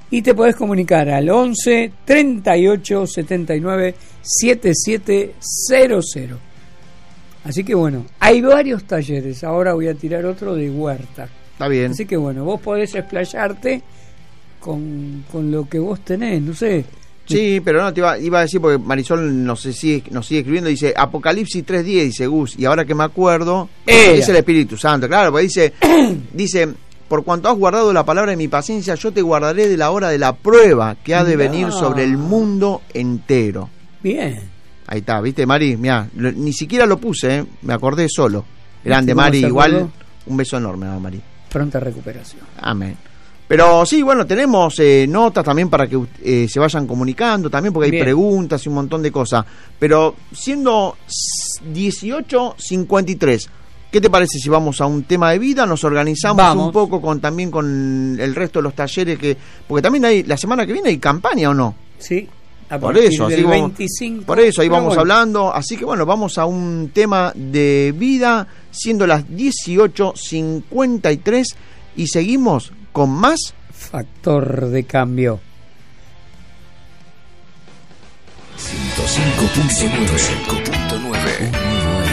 Y te podés comunicar al 11 38 79 7700. Así que bueno, hay varios talleres. Ahora voy a tirar otro de huerta. Está bien. Así que bueno, vos podés explayarte con lo que vos tenés, no sé. Sí, pero no, te iba a decir, porque Marisol nos sigue escribiendo, dice Apocalipsis 3:10, dice Gus, y ahora que me acuerdo, es el Espíritu Santo, claro, porque dice, por cuanto has guardado la palabra de mi paciencia, yo te guardaré de la hora de la prueba que ha de venir sobre el mundo entero. Bien. Ahí está, ¿viste, Mari? Mirá, ni siquiera lo puse, me acordé solo. Grande, Mari, igual, un beso enorme, Mari. Pronta recuperación. Amén. Pero sí, bueno, tenemos notas también para que se vayan comunicando también, porque hay preguntas y un montón de cosas. Pero siendo 18:53, ¿qué te parece si vamos a un tema de vida? Nos organizamos un poco también con el resto de los talleres, porque también hay, la semana que viene hay campaña, ¿o no? Sí. Por eso, así 25, por eso ahí vamos hablando. Así que bueno, vamos a un tema de vida, siendo las 18:53, y seguimos con más Factor de Cambio. 105.9.